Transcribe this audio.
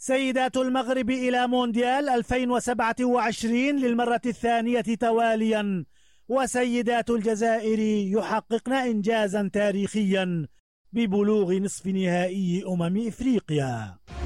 سيدات المغرب إلى مونديال 2027 للمرة الثانية تواليا، وسيدات الجزائر يحققن إنجازا تاريخيا ببلوغ نصف نهائي إفريقيا.